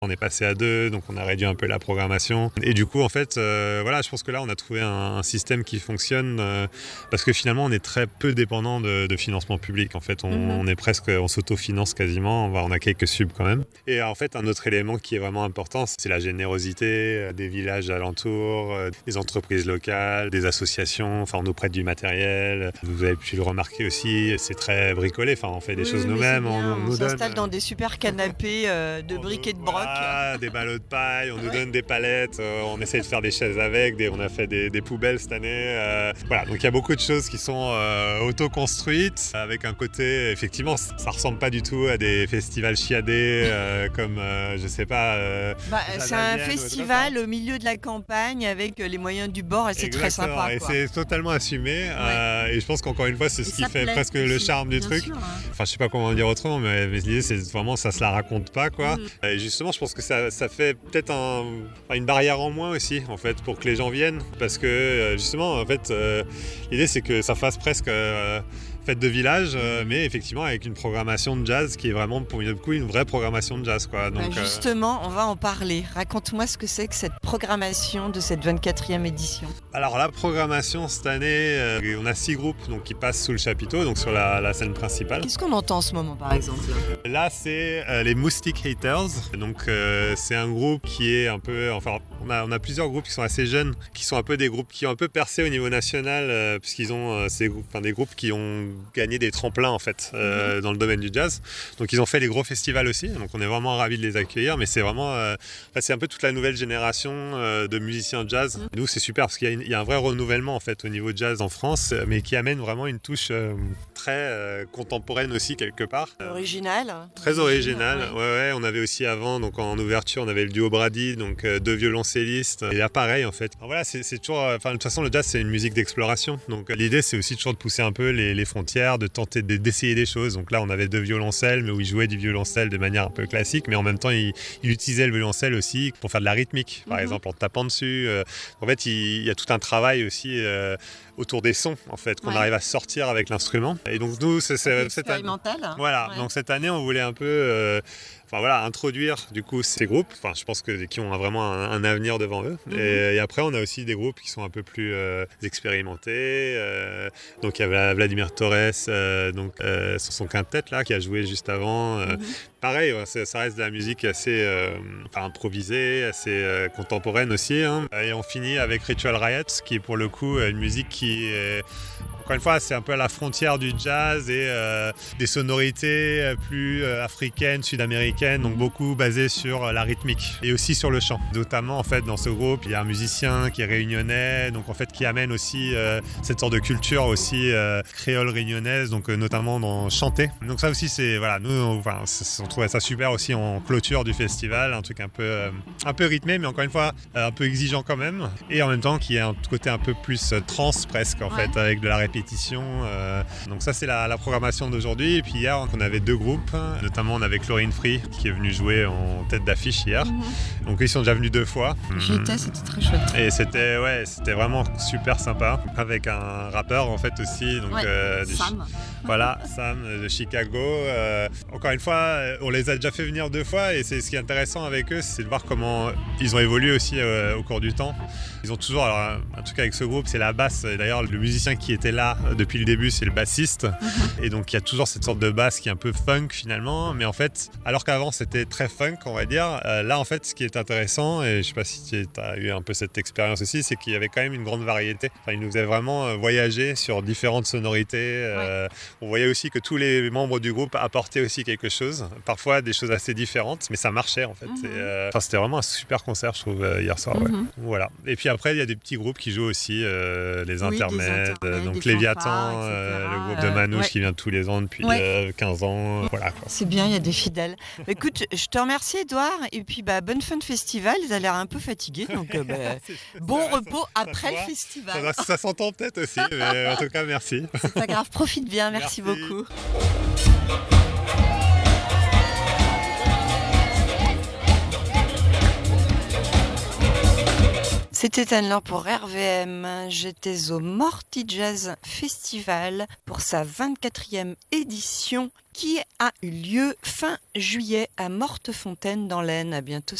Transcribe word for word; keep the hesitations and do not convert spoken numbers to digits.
On est passé à deux, donc on a réduit un peu la programmation. Et du coup, en fait, euh, voilà, je pense que là, on a trouvé un, un système qui fonctionne euh, parce que finalement, on est très peu dépendant de, de financement public. En fait, on, mm-hmm. on est presque, on s'autofinance quasiment. On, va, on a quelques subs quand même. Et en fait, un autre élément qui est vraiment important, c'est la générosité des villages alentours, des entreprises locales, des associations. Enfin, on nous prête du matériel. Vous avez pu le remarquer aussi, c'est très bricolé. Enfin, on fait des oui, choses nous-mêmes. On, on, on nous s'installe donne... dans des super canapés euh, de briques et de broc. Ah, des ballots de paille, on nous donne des palettes, euh, on essaie de faire des chaises avec, des, on a fait des, des poubelles cette année. Euh, voilà, donc il y a beaucoup de choses qui sont euh, auto-construites, avec un côté, effectivement, ça ressemble pas du tout à des festivals chiadés, euh, comme, euh, je sais pas... Euh, bah, c'est un festival au milieu de la campagne, avec les moyens du bord, et c'est Exactement, très sympa. Et quoi. C'est totalement assumé, ouais. euh, et je pense qu'encore une fois, c'est ce et qui fait presque aussi, le charme du truc. Sûr, hein. Enfin, je sais pas comment dire autrement, mais, mais l'idée, c'est vraiment, ça se la raconte pas, quoi. Mm. Et justement, je pense que ça, ça fait peut-être un, une barrière en moins aussi, en fait, pour que les gens viennent. Parce que, justement, en fait, euh, l'idée, c'est que ça fasse presque euh, fête de village, euh, mais effectivement, avec une programmation de jazz qui est vraiment, pour une, coup, une vraie programmation de jazz, quoi. Donc, bah justement, euh... on va en parler. Raconte-moi ce que c'est que cette programmation de cette vingt-quatrième édition. Alors, la programmation, cette année, euh, on a six groupes donc, qui passent sous le chapiteau, donc sur la, la scène principale. Qu'est-ce qu'on entend en ce moment, par exemple ? Là, c'est euh, les Moustic Haters. Donc, euh, c'est un groupe qui est un peu... Enfin, on a, on a plusieurs groupes qui sont assez jeunes, qui sont un peu des groupes qui ont un peu percé au niveau national, euh, puisqu'ils ont euh, ces groupes, enfin, des groupes qui ont gagné des tremplins, en fait, euh, mm-hmm. dans le domaine du jazz. Donc, ils ont fait les gros festivals aussi. Donc, on est vraiment ravis de les accueillir. Mais c'est vraiment... Euh, enfin, c'est un peu toute la nouvelle génération euh, de musiciens jazz. Mm-hmm. Nous, c'est super parce qu'il y a, une, il y a un vrai renouvellement, en fait, au niveau jazz en France, mais qui amène vraiment une touche euh, très euh, contemporaine aussi, quelque part. Original. Très original. Ouais. ouais, ouais. On avait aussi avant, donc en ouverture, on avait le duo Brady, donc euh, deux violoncellistes. Et là, pareil, en fait. Alors, voilà, c'est, c'est toujours. Enfin, de toute façon, le jazz, c'est une musique d'exploration. Donc, l'idée, c'est aussi toujours de pousser un peu les, les frontières, de tenter de, d'essayer des choses. Donc là, on avait deux violoncelles, mais où ils jouaient du violoncelle de manière un peu classique, mais en même temps, ils, ils utilisaient le violoncelle aussi pour faire de la rythmique, par mm-hmm. exemple, en tapant dessus. Euh, en fait, il, il y a tout un travail aussi. Euh, autour des sons, en fait, qu'on ouais. arrive à sortir avec l'instrument. Et donc, nous, c'est, c'est cette année. Voilà. Ouais. Donc, cette année, on voulait un peu, euh, enfin voilà, introduire du coup ces groupes. Enfin, je pense que qui ont vraiment un, un avenir devant eux. Mm-hmm. Et, et après, on a aussi des groupes qui sont un peu plus euh, expérimentés. Euh, donc, il y avait Vladimir Torres, euh, donc euh, sur son quintet là, qui a joué juste avant. Euh, mm-hmm. Pareil, ouais, ça reste de la musique assez euh, enfin, improvisée, assez euh, contemporaine aussi. Hein. Et on finit avec Ritual Riot, qui est pour le coup une musique qui est... Encore une fois, c'est un peu à la frontière du jazz et euh, des sonorités plus euh, africaines, sud-américaines, donc beaucoup basées sur euh, la rythmique et aussi sur le chant. Notamment, en fait, dans ce groupe, il y a un musicien qui est réunionnais, donc en fait, qui amène aussi euh, cette sorte de culture aussi euh, créole réunionnaise, donc euh, notamment dans chanter. Donc ça aussi, c'est voilà, nous, on, enfin, on trouvait ça super aussi en clôture du festival, un truc un peu, euh, un peu rythmé, mais encore une fois, euh, un peu exigeant quand même, et en même temps, qui a un côté un peu plus euh, trance presque, en ouais. fait, avec de la répétition. Euh, donc ça c'est la, la programmation d'aujourd'hui. Et puis hier on avait deux groupes, notamment on avait Chlorine Free qui est venu jouer en tête d'affiche hier. Mm-hmm. Donc ils sont déjà venus deux fois. J'y étais, c'était très chouette. Et c'était ouais, c'était vraiment super sympa avec un rappeur en fait aussi. Donc ouais, euh, Sam. Chi- voilà, Sam de Chicago. Euh, encore une fois, on les a déjà fait venir deux fois et c'est ce qui est intéressant avec eux, c'est de voir comment ils ont évolué aussi euh, au cours du temps. Ils ont toujours alors, un truc avec ce groupe, c'est la basse. Et d'ailleurs, le musicien qui était là depuis le début, c'est le bassiste. Mm-hmm. Et donc, il y a toujours cette sorte de basse qui est un peu funk finalement. Mais en fait, alors qu'avant, c'était très funk, on va dire. Euh, là, en fait, ce qui est intéressant, et je ne sais pas si tu as eu un peu cette expérience aussi, c'est qu'il y avait quand même une grande variété. Enfin, ils nous faisaient vraiment voyager sur différentes sonorités. Euh, ouais. On voyait aussi que tous les membres du groupe apportaient aussi quelque chose. Parfois, des choses assez différentes, mais ça marchait en fait. Mm-hmm. Et, euh, enfin, c'était vraiment un super concert, je trouve, hier soir. Mm-hmm. Ouais. Voilà. Et puis après, il y a des petits groupes qui jouent aussi, euh, les oui, intermèdes, intermèdes donc Léviathan, euh, le groupe de Manouche euh, ouais. qui vient tous les ans depuis ouais. euh, quinze ans. Voilà, quoi. C'est bien, il y a des fidèles. Écoute, je te remercie Edouard, et puis bah, bonne fin de festival, ils ont l'air un peu fatigués, donc euh, bah, bon vrai, repos ça, après ça le festival. Ça, ça s'entend peut-être aussi, mais en tout cas merci. C'est pas grave, profite bien, merci, merci. beaucoup. C'était Anne-Laure pour R V M. J'étais au Morty Jazz Festival pour sa vingt-quatrième édition qui a eu lieu fin juillet à Mortefontaine dans l'Aisne. À bientôt.